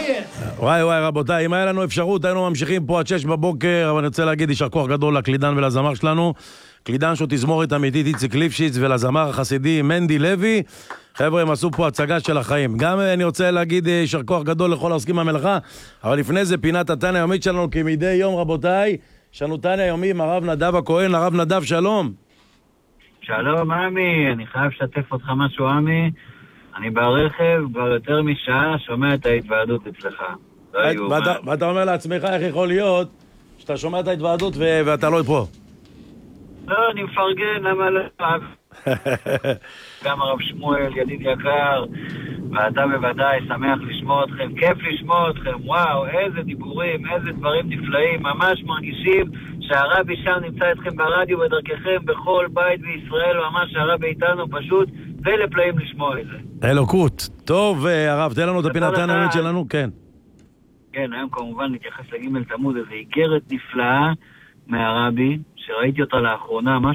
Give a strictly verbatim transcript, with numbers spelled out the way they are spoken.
וואי וואי רבותיי, אם היה לנו אפשרות היינו ממשיכים פה עד שש בבוקר, אבל אני רוצה להגיד יישר כוח גדול לקלידן ולזמר שלנו, קלידן שהוא תזמורת אמיתית איציק ליפשיץ, ולזמר החסידי מנדי לוי. חבר'ה, הם עשו פה הצגה של החיים. גם אני רוצה להגיד יישר כוח גדול לכל העוסקים במלאכה, אבל לפני זה פינת התניה היומית שלנו כמדי יום רבותיי. יש לנו תניה יומי עם הרב נדב הכהן. הרב נדב, שלום. שלום עמי, אני חייב לשתף אותך משהו עמי. אני ברכב כבר יותר משעה שומע את ההתוועדות אצלך. ואתה אומר לעצמך איך יכול להיות שאתה שומע את ההתוועדות ואתה לא פה? לא, אני מפרגן, למה לא? גם הרב שמואל, ידיד יקר, ואתה בוודאי שמח לשמוע אתכם, כיף לשמוע אתכם, וואו, איזה דיבורים, איזה דברים נפלאים, ממש מרגישים שהרבי שם נמצא אתכם ברדיו בדרככם בכל בית בישראל, ממש הרבי איתנו פשוט, ולפלאים לשמוע את זה. אלוקות. טוב, הרב, תן לנו את הפינת היומית שלנו, כן. כן, היום כמובן נתייחס לג' תמוז, איזו איגרת נפלאה מהרבי, שראיתי אותה לאחרונה,